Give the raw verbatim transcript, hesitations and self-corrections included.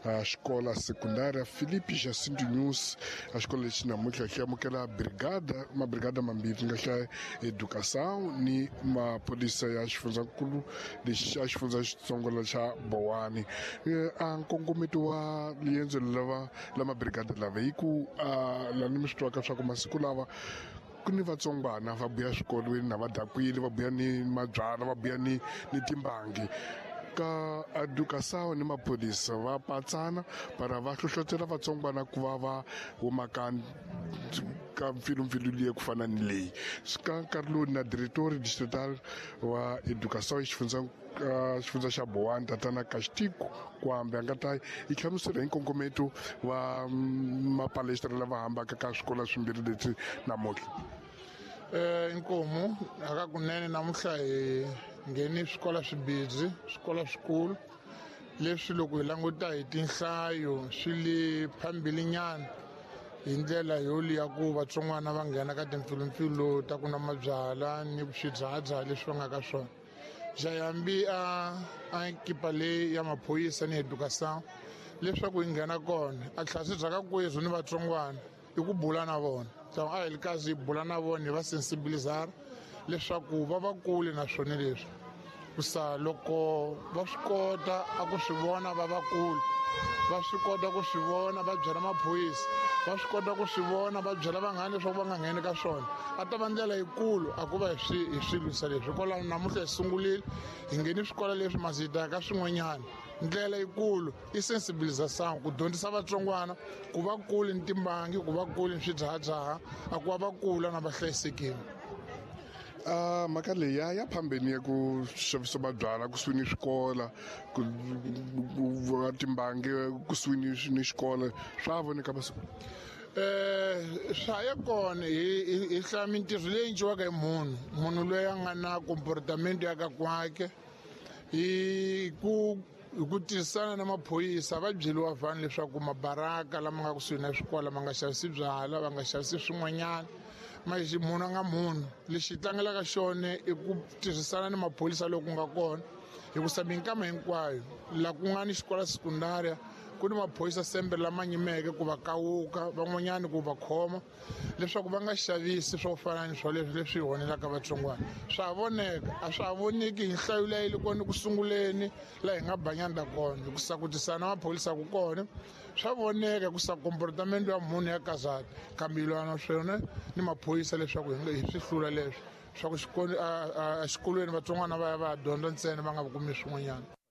a xikola sekundari Filipe Jacinto News, a xikola lexi namuntlha xi amukela brigada mabrigada mambirhi nga xa educação ni maphorisa ya xifundzankulu lexi a xifundza xitsongo xa Bowani. A nkongometo wa liendzo lava la mabrigada lava hi ku la ni mi swi twaka swa ku masiku lawa ku ni vatsongwana va buya swikolweni na vadakwile va buya ni mabyala va buya ni ni timbangi ka educação ni maphorisa va patsana para va hlohlotela vatsongwana ku va va humaka ka mpfilumpfilu liya ku fana ni leyi. Ka nkarhi lowu na director distrital wa educação xifundza xifundza xa Bowani tatana Castilho Kwambe a nga ta yi hlamusela hi nkongometo wa mapalestra lava hambaka ka swikola swimbirhi leswi namuntlha. Eh inkomo akakunene namuntlha hi ngeni swikola swibidzi swikola swikulu leswi loko hi languta hi tinhlayo swi le phambili nyana hi ndlela yoliya ku vatsongwana va nghena ka timpfilumpfilu ta ku na mabyala ni swidzahadzaha leswi va nga ka swona. Jayambi a a ekipa leyi ya maphorisa ni educação leswaku hi nghena kona a tlhasi bya ka kwezu ni vatsongwana i ku bula na vona so a hi ri kazi hi bula na vona hi va sensibilizara leswaku va va kule na swona leswi kusa loko va swi kota a ku swi vona va va kule va swi kota ku swi vona va byela maphorisa va swi kota ku swi vona va byela vanghana leswaku va nga ngheni ka swona a ta va ndlela yikulu a ku va hi swi hi swi lwisa leswi hikwalaho namuntlha hi sungulile hi ngheni swikola leswi mazita ka swin'wanyana ndlela yikulu i sensibilização ku dyondzisa vatsongwana ku va kule ni timbangi ku va kule ni swidzahadzaha a ku va va kula na va hlayisekile. Uh, mhaka leyi ya ya phambeni ya ku xavisa mabyala kusuhi ni swikola ku timbangi kusuhi ni xikola swa voneka masiku eh swa ya kona hi hi hlaya mintirho leyi endliwaka hi munhu munhu loyi a nga na comportament ya ka kwake hi ku hi ku tirhisana na maphorisa va byeliwa vanhu leswaku mabaraka lama nga kusuhi na swikola ma nga xavisi byala va nga xavisi swin'wanyana maixi munhu a nga munhu lexi tlangelaka xona i ku tirhisana ni maphorisa loko nga kona hi ku sabi nkama hinkwayo la ku nga ni xikola sekundaria ku ni maphorisa sembe lama nyimeke ku va kawuka van'wanyani ku va khoma leswaku va nga xavisi swo fana ni swo leswi leswi hi honelaka vatsongwana swa voneka a swa voneki hi nhlayo leyi loko ni ku sunguleni laha hi nga banyanda kona hi ku sakutisana na maphorisa ku kona swa voneka ku sa comportament ya munhu ya kazata kambilwana swona ni maphorisa leswaku hi swi hlula leswi swa ku xikolweni vatsongwana va ya va dyondza ntsena va nga kumi swin'wanyana.